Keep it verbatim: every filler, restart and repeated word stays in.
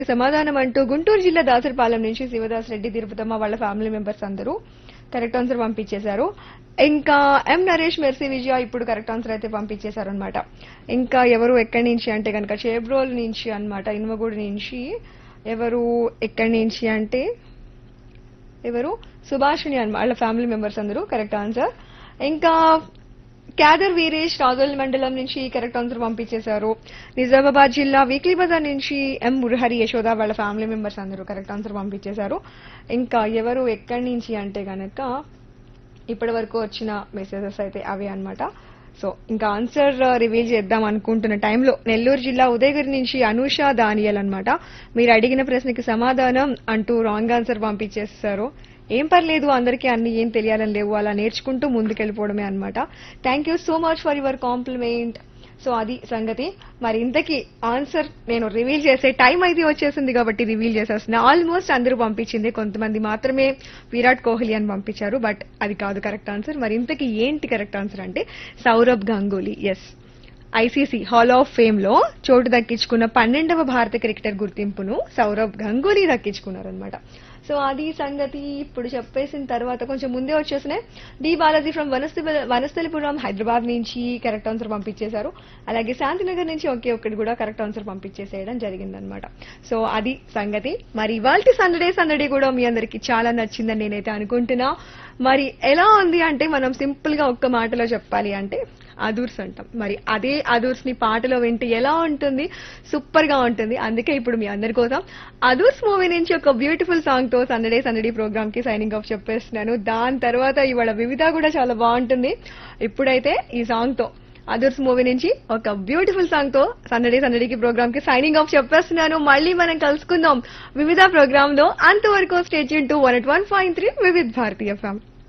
సమాధానం అంటూ గుంటూరు జిల్లా దాసరిపాలెం నుంచి శివదాస్ రెడ్డి తిరుపతమ్మ వాళ్ళ ఫ్యామిలీ మెంబర్స్ అందరూ కరెక్ట్ ఆన్సర్ పంపించేశారు. ఇంకా ఎం నరేష్ మెర్సీ విజయ ఇప్పుడు కరెక్ట్ ఆన్సర్ అయితే పంపించేశారు అనమాట. ఇంకా ఎవరు ఎక్కడి నుంచి అంటే కనుక చేబ్రోల్ నుంచి అన్నమాట, ఇనుమగూడి నుంచి. ఎవరు ఎక్కడి నుంచి అంటే ఎవరు సుభాషిణి అన్నమాట, వాళ్ళ ఫ్యామిలీ మెంబర్స్ అందరూ కరెక్ట్ ఆన్సర్. ఇంకా క్యాదర్ వీరేష్ రాజోల్ మండలం నుంచి కరెక్ట్ ఆన్సర్ పంపించేశారు. నిజామాబాద్ జిల్లా వీక్లీ బజార్ నుంచి ఎం మురహరి యశోద వాళ్ళ ఫ్యామిలీ మెంబర్స్ అందరూ కరెక్ట్ ఆన్సర్ పంపించేశారు. ఇంకా ఎవరు ఎక్కడి నుంచి అంటే గనక ఇప్పటి వరకు వచ్చిన మెసేజెస్ అయితే అవే అన్నమాట. సో ఇంకా ఆన్సర్ రివీల్ చేద్దాం అనుకుంటున్న టైంలో నెల్లూరు జిల్లా ఉదయగిరి నుంచి అనూష దానియల్ అన్నమాట. మీరు అడిగిన ప్రశ్నకి సమాధానం అంటూ రాంగ్ ఆన్సర్ పంపించేస్తారు. ఏం పర్లేదు, అందరికీ అన్ని ఏం తెలియాలని లేవు, అలా నేర్చుకుంటూ ముందుకెళ్ళిపోవడమే అనమాట. Thank you so much for your compliment. So అది సంగతి. మరి ఇంతకీ ఆన్సర్ నేను రివీల్ చేసే టైం అయితే వచ్చేసింది కాబట్టి రివీల్ చేసేస్తున్నా. ఆల్మోస్ట్ అందరూ పంపించింది, కొంతమంది మాత్రమే విరాట్ కోహ్లీ అని పంపించారు, బట్ అది కాదు కరెక్ట్ ఆన్సర్. మరి ఇంతకీ ఏంటి కరెక్ట్ ఆన్సర్ అంటే Sourav Ganguly. Yes, ICC hall of fame లో చోటు దక్కించుకున్న పన్నెండవ భారత క్రికెటర్ గుర్తింపును సౌరవ్ గంగూలీ దక్కించుకున్నారనమాట. సో అది సంగతి. ఇప్పుడు చెప్పేసిన తర్వాత కొంచెం ముందే వచ్చేసినాయి. డి బాలాజీ ఫ్రమ్ వనస్థలిపురం హైదరాబాద్ నుంచి కరెక్ట్ ఆన్సర్ పంపించేశారు. అలాగే శాంతినగర్ నుంచి ఒకే ఒక్కటి కూడా కరెక్ట్ ఆన్సర్ పంపించేసేయడం జరిగిందనమాట. సో అది సంగతి. మరి ఇవాల్టి సందడే సందడి కూడా మీ అందరికి చాలా నచ్చిందని నేనైతే అనుకుంటున్నా. మరి ఎలా ఉంది అంటే మనం సింపుల్ గా ఒక్క మాటలో చెప్పాలి అంటే అదూర్స్ అంటాం. మరి అదే అదూర్స్ ని పాటలో వింటే ఎలా ఉంటుంది? సూపర్ గా ఉంటుంది. అందుకే ఇప్పుడు మీ అందరి కోసం అదూర్స్ మూవీ నుంచి ఒక బ్యూటిఫుల్ సాంగ్ తో సందడే సందడి ప్రోగ్రామ్ కి సైనింగ్ ఆఫ్ చెప్పేస్తున్నాను. దాని తర్వాత ఇవాళ వివిధ కూడా చాలా బాగుంటుంది. ఇప్పుడైతే ఈ సాంగ్ తో అదూర్స్ మూవీ నుంచి ఒక బ్యూటిఫుల్ సాంగ్ తో సందడే సందడికి ప్రోగ్రామ్ కి సైనింగ్ ఆఫ్ చెప్పేస్తున్నాను. మళ్ళీ మనం కలుసుకుందాం వివిధ ప్రోగ్రామ్ లో. అంతవరకు state Yoon to one at one point three వివిధ భారతీయ ఎఫ్ఎం.